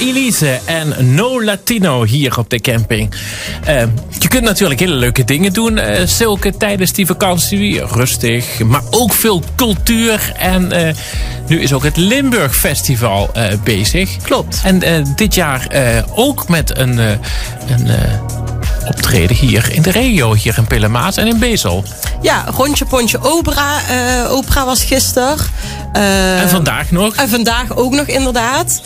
Elise en No Latino hier op de camping. Je kunt natuurlijk hele leuke dingen doen, Silke, tijdens die vakantie. Rustig, maar ook veel cultuur. En nu is ook het Limburg Festival bezig. Klopt. En dit jaar ook met een optreden hier in de regio, hier in Pellemaat en in Bezel. Ja, Rondje Pontje Opera. Opera was gisteren. En vandaag nog. En vandaag ook nog, inderdaad.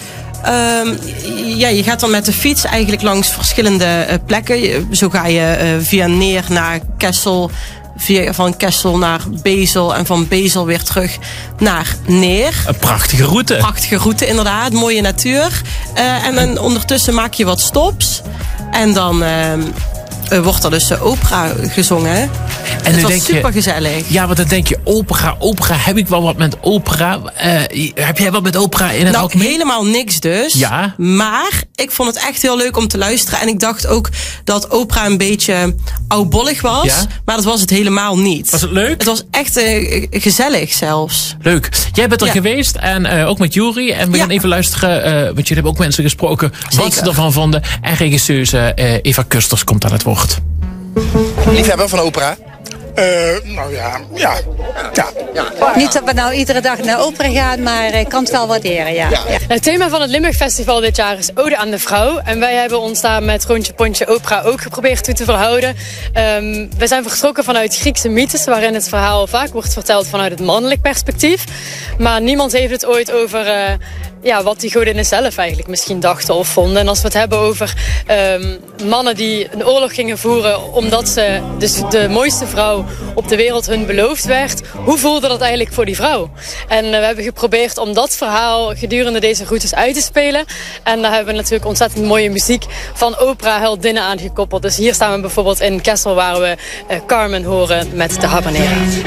Je gaat dan met de fiets eigenlijk langs verschillende plekken. Zo ga je via Neer naar Kessel, van Kessel naar Bezel en van Bezel weer terug naar Neer. Een prachtige route. Prachtige route, inderdaad. Mooie natuur. En dan ondertussen maak je wat stops. En dan wordt er dus opera gezongen. En het was super gezellig. Ja, want dan denk je, opera, heb ik wel wat met opera? Heb jij wat met opera in het algemeen? Helemaal niks dus. Ja. Maar ik vond het echt heel leuk om te luisteren. En ik dacht ook dat opera een beetje oudbollig was. Ja? Maar dat was het helemaal niet. Was het leuk? Het was echt gezellig zelfs. Leuk. Jij bent er geweest en ook met Juri. En we gaan even luisteren, want jullie hebben ook mensen gesproken. Zeker. Wat ze ervan vonden. En regisseuse Eva Kusters komt aan het woord. Liefhebber van opera? Nou ja. Niet dat we nou iedere dag naar opera gaan, maar ik kan het wel waarderen, ja. Het thema van het Limburg Festival dit jaar is Ode aan de Vrouw. En wij hebben ons daar met Rondje Pontje Opera ook geprobeerd toe te verhouden. We zijn vertrokken vanuit Griekse mythes, waarin het verhaal vaak wordt verteld vanuit het mannelijk perspectief. Maar niemand heeft het ooit over wat die godinnen zelf eigenlijk misschien dachten of vonden. En als we het hebben over mannen die een oorlog gingen voeren omdat ze dus de mooiste vrouw op de wereld hun beloofd werd, hoe voelde dat eigenlijk voor die vrouw? En we hebben geprobeerd om dat verhaal gedurende deze routes uit te spelen. En daar hebben we natuurlijk ontzettend mooie muziek van opera-heldinnen aangekoppeld. Dus hier staan we bijvoorbeeld in Kessel, waar we Carmen horen met de Habanera.